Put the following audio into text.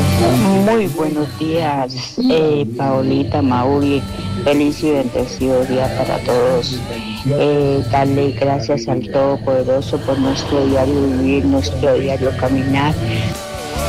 Muy buenos días, Paolita, Mauri. Feliz y bendecido día para todos. Darle gracias al Todopoderoso por nuestro diario vivir, nuestro diario caminar.